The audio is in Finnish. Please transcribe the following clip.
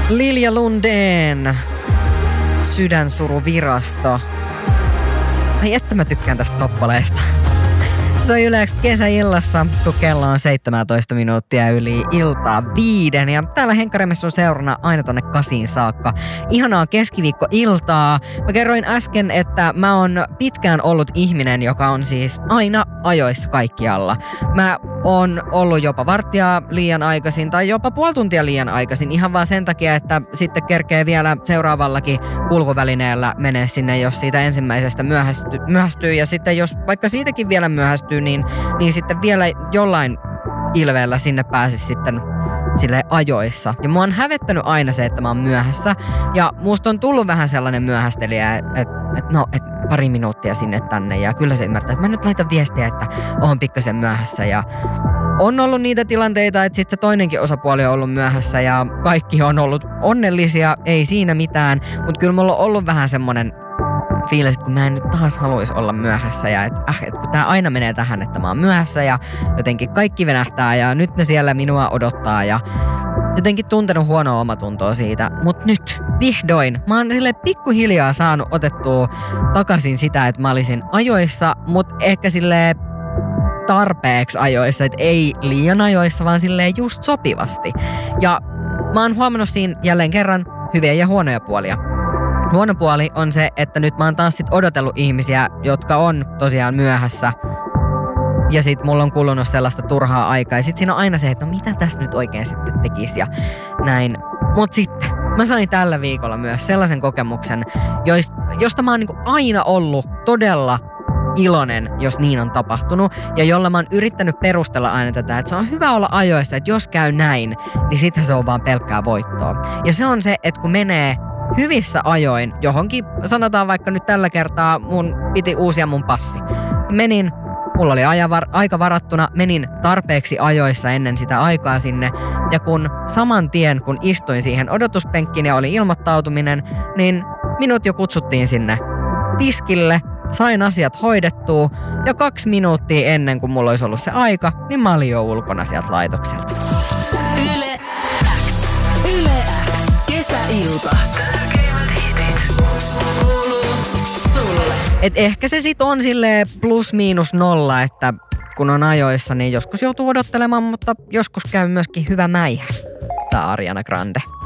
Lilja Lundén, Sydänsuruvirasto. Ai että mä tykkään tästä kappaleesta. Se on yleensä kesäillassa, kun kello on 17 minuuttia yli iltaa 5. Ja täällä Henkkaremessun seurana aina tonne 8 saakka. Ihanaa keskiviikkoiltaa. Mä kerroin äsken, että mä oon pitkään ollut ihminen, joka on siis aina ajoissa kaikkialla. Mä oon ollut jopa varttia liian aikaisin tai jopa puoli tuntia liian aikaisin. Ihan vaan sen takia, että sitten kerkee vielä seuraavallakin kulkuvälineellä menee sinne, jos siitä ensimmäisestä myöhästyy. Ja sitten jos vaikka siitäkin vielä myöhästyy, niin sitten vielä jollain ilveellä sinne pääsisi sitten sille ajoissa. Ja mua on hävettänyt aina se, että mä oon myöhässä. Ja musta on tullut vähän sellainen myöhästelijä, että pari minuuttia sinne tänne. Ja kyllä se ymmärtää, että mä nyt laitan viestiä, että oon pikkasen myöhässä. Ja on ollut niitä tilanteita, että sit se toinenkin osapuoli on ollut myöhässä ja kaikki on ollut onnellisia, ei siinä mitään. Mutta kyllä mulla on ollut vähän semmonen fiilis, että kun mä en nyt taas haluaisi olla myöhässä ja että kun tää aina menee tähän, että mä oon myöhässä ja jotenkin kaikki venähtää ja nyt ne siellä minua odottaa ja jotenkin tuntenut huonoa omatuntoa siitä. Mut nyt vihdoin mä oon silleen pikkuhiljaa saanut otettua takaisin sitä, että mä olisin ajoissa, mut ehkä silleen tarpeeksi ajoissa, että ei liian ajoissa, vaan silleen just sopivasti. Ja mä oon huomannut siinä jälleen kerran hyviä ja huonoja puolia. Huono puoli on se, että nyt mä oon taas sit odotellut ihmisiä, jotka on tosiaan myöhässä. Ja sit mulla on kulunut sellaista turhaa aikaa. Ja sit siinä on aina se, että no mitä tässä nyt oikein sitten tekisi ja näin. Mut sitten mä sain tällä viikolla myös sellaisen kokemuksen, josta mä oon niinku aina ollut todella iloinen, jos niin on tapahtunut. Ja jolla mä oon yrittänyt perustella aina tätä, että se on hyvä olla ajoissa, että jos käy näin, niin sitten se on vaan pelkkää voittoa. Ja se on se, että kun menee hyvissä ajoin johonkin, sanotaan vaikka nyt tällä kertaa mun piti uusia mun passi. Mulla oli aika varattuna, menin tarpeeksi ajoissa ennen sitä aikaa sinne. Ja kun saman tien, kun istuin siihen odotuspenkkiin ja oli ilmoittautuminen, niin minut jo kutsuttiin sinne tiskille. Sain asiat hoidettua ja 2 minuuttia ennen kuin mulla olisi ollut se aika, niin mä olin jo ulkona sieltä laitokselta. Yle X. Yle X. Kesäilta. Tärkeimmät hitit. Kuuluu sulle. Et ehkä se sit on silleen +/-0, että kun on ajoissa, niin joskus joutuu odottelemaan, mutta joskus käy myöskin hyvä mäihä. Tää Ariana Grande.